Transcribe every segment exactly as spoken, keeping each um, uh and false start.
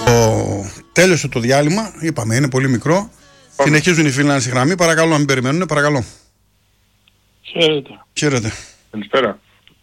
Τέλειωσε το διάλειμμα, είπαμε, είναι πολύ μικρό. Πάμε. Συνεχίζουν οι φίλοι να είναι στη γραμμή. Παρακαλώ να μην περιμένουν, παρακαλώ. Χαίρετε. Χαίρετε. Καλησπέρα.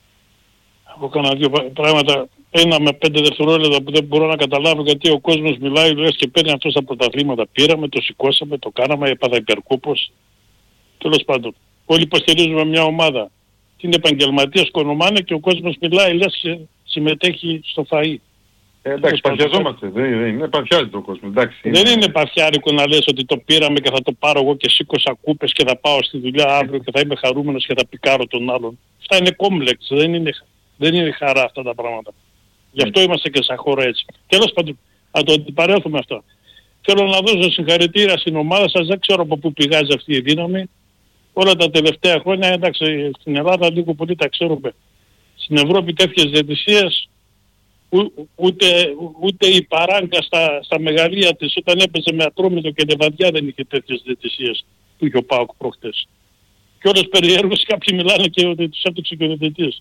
Από κάνα δύο πράγματα. Ένα με πέντε δευτερόλεπτα που δεν μπορώ να καταλάβω, γιατί ο κόσμος μιλάει, λες, και παίρνει αυτό στα πρωταθλήματα. Πήραμε, το σηκώσαμε, το κάναμε, έπαθα υπερκούπος. Τέλος πάντων, όλοι υποστηρίζουμε μια ομάδα. Την επαγγελματία σκονομάνε και ο κόσμος μιλάει, λες, και συμμετέχει στο φαΐ. Ε, εντάξει, παθιαζόμαστε. Δεν, δεν είναι, παθιάζει το κόσμο. Εντάξει, δεν είναι, είναι παθιάρικο να λες ότι το πήραμε και θα το πάρω εγώ και σήκωσα κούπες και θα πάω στη δουλειά αύριο και θα είμαι χαρούμενος και θα πικάρω τον άλλον. Αυτά είναι κόμπλεξ, δεν είναι, δεν είναι χαρά αυτά τα πράγματα. Γι' αυτό είμαστε και σαν χώρα έτσι. Τέλος πάντων, να το αντιπαρέλθουμε αυτό. Θέλω να δώσω συγχαρητήρια στην ομάδα σας, δεν ξέρω από πού πηγάζει αυτή η δύναμη. Όλα τα τελευταία χρόνια, εντάξει, στην Ελλάδα λίγο πολύ τα ξέρουμε. Στην Ευρώπη τέτοιες διαιτησίες, ού, ούτε, ούτε η παράγκα στα, στα μεγαλεία της, όταν έπαιζε με Ατρόμητο και Λεβαδιά, δεν είχε τέτοιες διαιτησίες που είχε ο ΠΑΟΚ προχτές. Και όλος περιέργως κάποιοι μιλάνε και ότι τους έπαιξε και ο διαιτητής.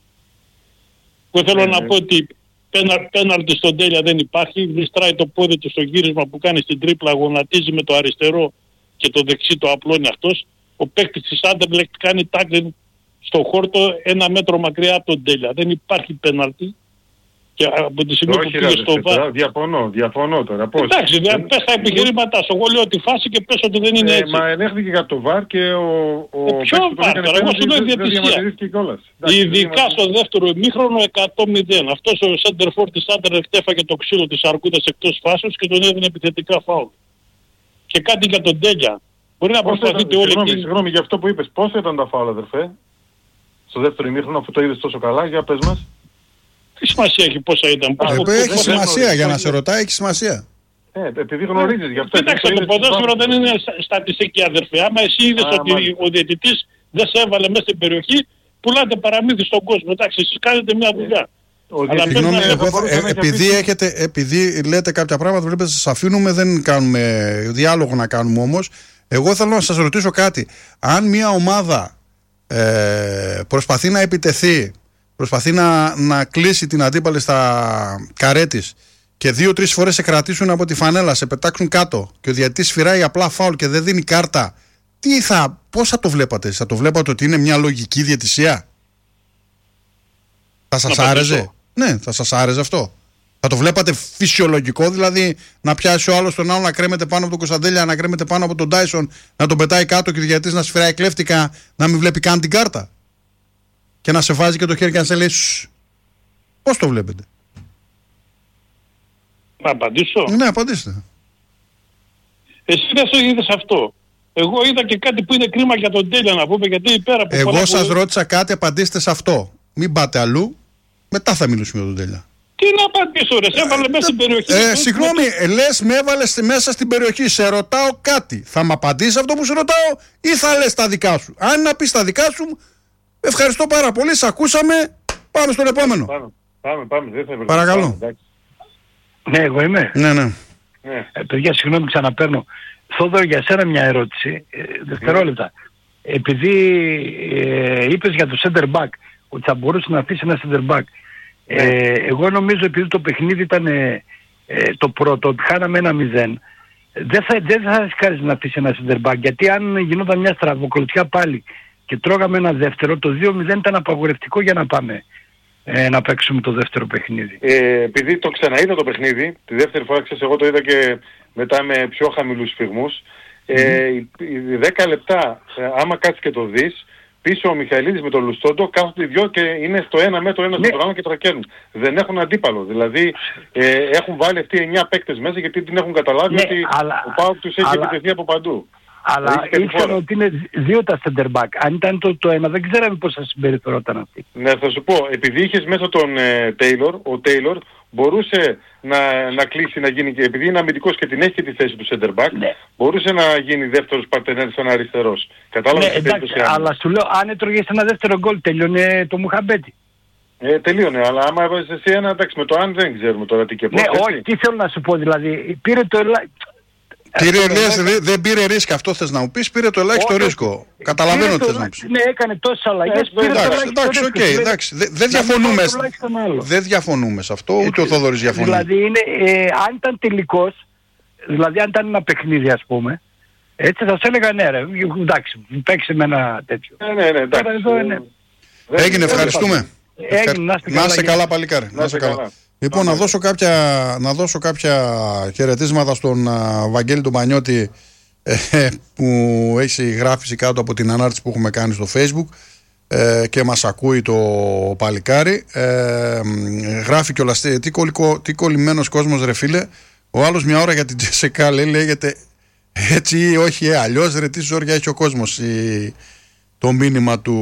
Εγώ θέλω ε, να πω ότι πένα, πέναλτι στον Τέλεια δεν υπάρχει, διστράει το πόδι του στο γύρισμα που κάνει στην τρίπλα, γονατίζει με το αριστερό και το δεξί το απλώνει αυτός. Ο παίκτης της Άντερλεκτ κάνει τάκλιν στο χόρτο ένα μέτρο μακριά από τον Τέλεια. Δεν υπάρχει πέναλτι. Και από τη στιγμή που πήγε στο βάρ... Διαφωνώ, διαφωνώ τώρα. Πώς? Εντάξει, δεν πες τα επιχειρήματά σου. Εγώ λέω τη φάση και πες ότι δεν είναι ε, έτσι. Μα ελέγχθηκε για το βάρ και ο... ο ε, ποιο βάρ τώρα, εγώ σου λέω διαιτησία. Ειδικά στο δεύτερο ημίχρονο εκατό μηδέν. Αυτός ο Σέντερφορ της Άντερλεκτ έφαγε το ξύλο της αρκούδας εκτός φάσεως και τον έδινε επιθετικά φάουλ. Και κάτι για τον Τέλεια. Μπορεί να προσπαθείτε όλοι... Συγγνώμη, συγγνώμη για αυτό που είπες. Πώς ήταν τα φάουλ, αδερφέ? Στο δεύτερο ημίχρονο, αφού το είδες τόσο καλά, για πες μας. Τι σημασία έχει πόσα ήταν? Α, πώς, έχει πώς, σημασία, πώς, για να σε ρωτάει έχει σημασία. Ε, επειδή γνωρίζεις γι' αυτό. Κοίταξε, το ποδόσφαιρο δεν είναι στατιστική, αδερφέ. Άμα εσύ είδες ότι μάλιστα. ο διαιτητής δεν σε έβαλε μέσα στην περιοχή, πουλάτε παραμύθι στον κόσμο. Εντάξει, εσείς κάνετε μια δουλειά. Συγγνώμη, επειδή, έχετε, επειδή λέτε κάποια πράγματα, βλέπετε σας αφήνουμε, δεν κάνουμε διάλογο να κάνουμε όμως. Εγώ θέλω να σας ρωτήσω κάτι. Αν μια ομάδα ε, προσπαθεί να επιτεθεί, προσπαθεί να, να κλείσει την αντίπαλη στα καρέ της και δύο-τρεις φορές σε κρατήσουν από τη φανέλα, σε πετάξουν κάτω και ο διαιτητής σφυράει απλά φάουλ και δεν δίνει κάρτα, τι θα, πώς θα το βλέπατε? Θα το βλέπατε ότι είναι μια λογική διαιτησία? Θα σας άρεσε? Ναι, θα σας άρεσε αυτό? Θα το βλέπατε φυσιολογικό, δηλαδή να πιάσει ο άλλος τον άλλο να κρέμεται πάνω από τον Κωνσταντέλια, να κρέμεται πάνω από τον Τάισον, να τον πετάει κάτω και ο διαιτητής να σφυράει κλέφτικα, να μην βλέπει καν την κάρτα και να σε βάζει και το χέρι και να σε λέει πώς το βλέπετε? Να απαντήσω? Ναι, απαντήστε. Εσύ δεν σου είδες αυτό. Εγώ είδα και κάτι που είναι κρίμα για τον Τέλεια να πούμε, γιατί πέρα από... Εγώ σας που... ρώτησα κάτι, απαντήστε σε αυτό. Μην πάτε αλλού, μετά θα μιλήσουμε για τον Τέλεια. Τι να απαντήσω ρε, σε έβαλε μέσα στην περιοχή. Ε, συγγνώμη, με... λες με έβαλες μέσα στην περιοχή, σε ρωτάω κάτι. Θα μ' απαντήσεις αυτό που σε ρωτάω ή θα λες τα δικά σου? Αν να πεις τα δικά σου, ευχαριστώ πάρα πολύ, σε ακούσαμε, πάμε στον επόμενο. Πάμε, πάμε, πάμε. Δεν θα παρακαλώ. Πάμε, ναι, εγώ είμαι. Ναι, ναι. ναι. Ε, παιδιά, συγγνώμη, ξαναπαίρνω. Θόδωρο, για σένα μια ερώτηση, ε, δευτερόλεπτα. Mm. Επειδή ε, είπες για το center back, ότι θα μπορούσε να αφήσει ένα center back. Ε, εγώ νομίζω επειδή το παιχνίδι ήταν ε, ε, το πρώτο, ότι χάναμε ένα μηδέν, δεν θα, δεν θα ρισκάρεις να αφήσει ένα center back, γιατί αν γινόταν μια στραβοκλωτσιά πάλι και τρώγαμε ένα δεύτερο, το δύο μηδέν ήταν απαγορευτικό για να πάμε ε, να παίξουμε το δεύτερο παιχνίδι. Ε, επειδή το ξαναείδα το παιχνίδι, τη δεύτερη φορά ξέρεις, εγώ το είδα και μετά με πιο χαμηλούς σφυγμούς, ε, mm. οι δέκα λεπτά, ε, άμα κάτσεις και το δεις, πίσω ο Μιχαηλίδης με τον Λουστόντο κάθονται οι δυο και είναι στο ένα μέτρο ένα στον άλλο και τρακαίνουν. Δεν έχουν αντίπαλο. Δηλαδή ε, έχουν βάλει αυτοί εννιά παίκτες μέσα γιατί την έχουν καταλάβει ναι, ότι αλλά, ο ΠΑΟΚ τους έχει αλλά, επιτεθεί από παντού. Αλλά ήξερα ότι είναι δύο τα center back. Αν ήταν το, το ένα δεν ξέραμε πώς θα συμπεριφερόταν αυτή. Ναι, θα σου πω. Επειδή είχες μέσα τον Τέιλορ, ο Τέιλορ μπορούσε να, να κλείσει, να γίνει και επειδή είναι αμυντικός και την έχει και τη θέση του center back, ναι. μπορούσε να γίνει δεύτερος παρτενέρ σαν αριστερός. Κατάλαβες? Ναι, εντάξει, αλλά σου λέω αν έτρωγες ένα δεύτερο γκολ τελειώνε το Μουχαμπέτη. Ε, τελείωνε, αλλά άμα έβαζες εσύ ένα, εντάξει, με το αν δεν ξέρουμε τώρα τι και πώς. Ναι, όχι, τι θέλω να σου πω, δηλαδή, πήρε το ελά... Πήρε, λες, δε, δεν πήρε ρίσκο, αυτό θες να μου πεις, πήρε το ελάχιστο όχι, ρίσκο. Καταλαβαίνω τι θες να πεις. Ναι, έκανε τόσες αλλαγές, πήρε το ελάχιστο εντάξει, ρίσκο. Okay, εντάξει, δεν δε διαφωνούμε, δεν διαφωνούμε σε αυτό, ούτε ο Θόδωρης διαφωνεί. Δηλαδή, είναι, ε, αν ήταν τελικός, δηλαδή αν ήταν ένα παιχνίδι ας πούμε, έτσι θα σε έλεγα ναι ρε, εντάξει, παίξε με ένα τέτοιο. Ναι, ναι, ναι, εντάξει. Εδώ, ναι. Έγινε, ευχαριστούμε. Έγινε, να είστε καλά. Να είστε καλά παλικάρι. Να είστε καλά. Λοιπόν, να δώσω, κάποια, να δώσω κάποια χαιρετίσματα στον uh, Βαγγέλη τον Πανιώτη ε, που έχει γράφει κάτω από την ανάρτηση που έχουμε κάνει στο Facebook ε, και μας ακούει το παλικάρι. Ε, γράφει κιόλας τι, κολλικό, τι κολλημένος κόσμος ρε φίλε. Ο άλλος μια ώρα για την Τζέσικα λέει λέγεται έτσι ή όχι ε, αλλιώς ρε τι ζόρια έχει ο κόσμος. Η, το μήνυμα του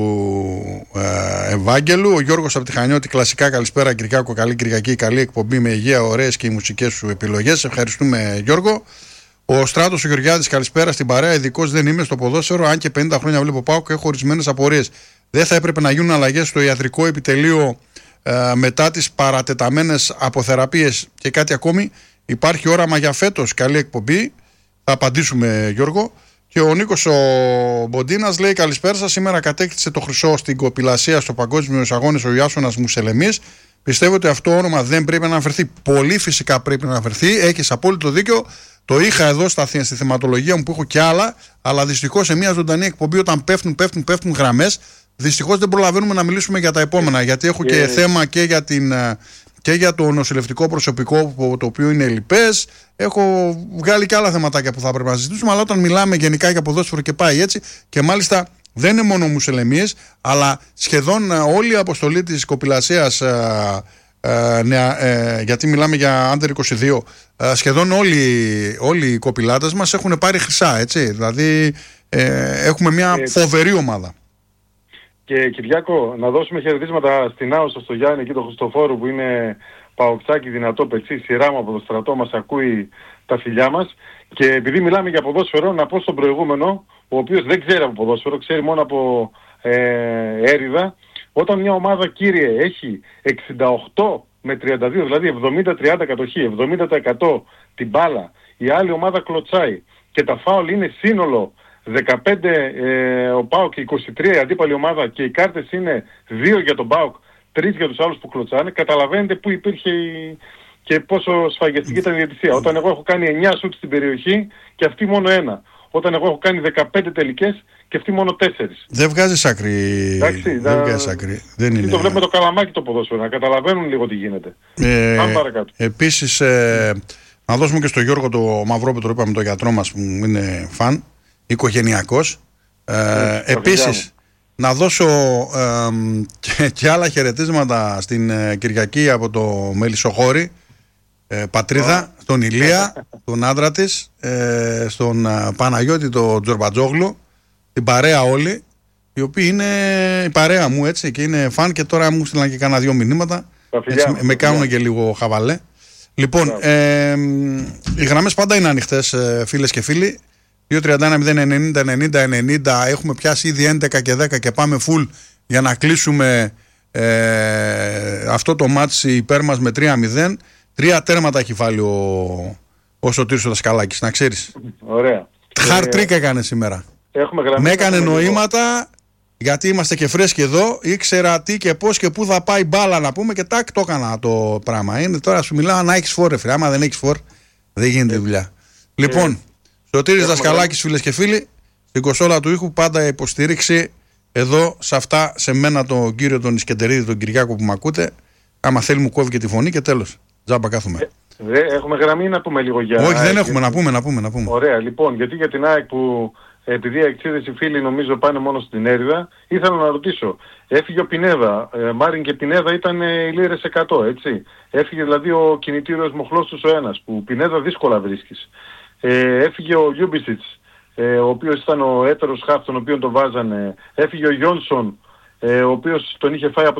ε, Ευάγγελου. Ο Γιώργος από τη Χανιώτη, κλασικά καλησπέρα Κυριακό, καλή Κυριακή, καλή εκπομπή με υγεία, ωραίες και οι μουσικές σου επιλογές. Ευχαριστούμε Γιώργο. Ο Στράτος ο Γεωργιάδης, καλησπέρα στην παρέα. Ειδικός δεν είμαι στο ποδόσφαιρο, αν και πενήντα χρόνια βλέπω ΠΑΟΚ και έχω ορισμένες απορίες. Δεν θα έπρεπε να γίνουν αλλαγές στο ιατρικό επιτελείο ε, μετά τις παρατεταμένες αποθεραπείες και κάτι ακόμη? Υπάρχει όραμα για φέτος? Καλή εκπομπή. Θα απαντήσουμε Γιώργο. Και ο Νίκος ο Μποντίνας λέει καλησπέρα σας. Σήμερα κατέκτησε το χρυσό στην κοπηλασία στο Παγκόσμιο Αγώνες ο Ιάσονας Μουσελεμής. Πιστεύω ότι αυτό το όνομα δεν πρέπει να αναφερθεί. Πολύ φυσικά πρέπει να αναφερθεί. Έχεις απόλυτο δίκιο. Το είχα εδώ στα, στη θεματολογία μου που έχω και άλλα. Αλλά δυστυχώς σε μια ζωντανή εκπομπή όταν πέφτουν, πέφτουν, πέφτουν γραμμές, δυστυχώς δεν προλαβαίνουμε να μιλήσουμε για τα επόμενα. Γιατί έχω και yeah. θέμα και για την. Και για το νοσηλευτικό προσωπικό το οποίο είναι ελλειπές. Έχω βγάλει και άλλα θεματάκια που θα πρέπει να συζητήσουμε. Αλλά όταν μιλάμε γενικά για ποδόσφαιρο και πάει έτσι, και μάλιστα δεν είναι μόνο μουσελεμίες, αλλά σχεδόν όλη η αποστολή της κοπηλασίας, ε, ε, ε, γιατί μιλάμε για άντερ είκοσι δύο, ε, σχεδόν όλοι, όλοι οι κοπηλάτες μας έχουν πάρει χρυσά. Έτσι. Δηλαδή ε, έχουμε μια φοβερή ομάδα. Και Κυριάκο, να δώσουμε χαιρετίσματα στην Άουσα, στο Γιάννη και τον Χριστοφόρου που είναι παοκτσάκι δυνατό πετσί, σειρά μου από το στρατό, μας ακούει τα φιλιά μας. Και επειδή μιλάμε για ποδόσφαιρο, να πω στον προηγούμενο, ο οποίος δεν ξέρει από ποδόσφαιρο, ξέρει μόνο από ε, έρηδα, όταν μια ομάδα, κύριε, έχει εξήντα οκτώ με τριάντα δύο, δηλαδή εβδομήντα τριάντα κατοχή, εβδομήντα τοις εκατό την μπάλα, η άλλη ομάδα κλωτσάει και τα φάουλ είναι σύνολο δεκαπέντε ε, ο ΠΑΟΚ και είκοσι τρία η αντίπαλη ομάδα και οι κάρτες είναι δύο για τον ΠΑΟΚ, τρεις για τους άλλους που κλωτσάνε, καταλαβαίνετε που υπήρχε η... και πόσο σφαγιαστική ήταν η διαιτησία. Όταν εγώ έχω κάνει εννιά σουτ στην περιοχή και αυτή μόνο ένα. Όταν εγώ έχω κάνει δεκαπέντε τελικές και αυτή μόνο τέσσερις. Δεν βγάζεις άκρη. Εντάξει, δεν να... βγάζεις άκρη. Δεν είναι... Το βλέπουμε το καλαμάκι το ποδόσφαιρο, να καταλαβαίνουν λίγο τι γίνεται. Ε, Πάμε παρακάτω. Επίσης, ε, να δώσουμε και στο Γιώργο το Μαυρόπετρο, είπαμε το γιατρό μας που είναι φαν, οικογενειακός. Ε, ε, επίσης, να δώσω ε, και, και άλλα χαιρετίσματα στην ε, Κυριακή από το Μελισσοχώρη, ε, πατρίδα, oh. στον Ηλία, τον άντρα της, ε, στον ε, Παναγιώτη τον Τζορμπατζόγλου, την παρέα όλοι, οι οποίοι είναι η παρέα μου έτσι και είναι φαν και τώρα μου στείλαν και κάνα δύο μηνύματα, έτσι, με, με κάνουν και λίγο χαβαλέ. Λοιπόν, ε, οι γραμμές πάντα είναι ανοιχτές, ε, φίλες και φίλοι. δύο τριάντα ένα μηδέν ενενήντα ενενήντα ενενήντα. Έχουμε πιάσει ήδη έντεκα και δέκα και πάμε full για να κλείσουμε ε, αυτό το μάτς υπέρ μας με τρία μηδέν. Τρία τέρματα έχει βάλει ο, ο Σωτήρης ο Δασκαλάκης, να ξέρεις. Ωραία. Χαρτρίκ έκανε σήμερα. Έχουμε γραμμή. Με έκανε νοήματα, γιατί είμαστε και φρέσκοι εδώ. Ήξερα τι και πώς και πού θα πάει μπάλα να πούμε και τάκ το έκανα το πράγμα. Είναι τώρα σου μιλάω να έχεις φόρ, ρε. Άμα δεν έχεις φόρ, δεν γίνεται δουλειά. Λοιπόν. Σωτήρης Δασκαλάκης, φίλες και φίλοι, στην κονσόλα του ήχου, πάντα υποστήριξη εδώ σε αυτά, σε μένα τον κύριο τον Ισκεντερίδη, τον Κυριάκο που με ακούτε. Άμα θέλει μου κόβει και τη φωνή και τέλος. Τζάμπα κάθομαι. Ε, έχουμε γραμμή να πούμε λίγο για... Όχι, δεν έχουμε, γιατί... να πούμε, να πούμε, να πούμε. Ωραία, λοιπόν, γιατί για την ΑΕΚ που επειδή οι αεξίδες οι φίλοι νομίζω πάνε μόνο στην έρηδα, ήθελα να ρωτήσω. Έφυγε ο Πινέδα, ε, Μάριν και Πινέδα ήταν ε, οι λίρες εκατό, έτσι. Έφυγε δηλαδή ο κινητήριος μοχλός τους ο ένας, που Πινέδα δύσκολα βρίσκεις. Ε, έφυγε ο Λιούμπισιτς, ε, ο οποίος ήταν ο έτερος χαφ τον οποίο τον βάζανε. Έφυγε ο Γιόνσον, ε, ο οποίος τον είχε φάει από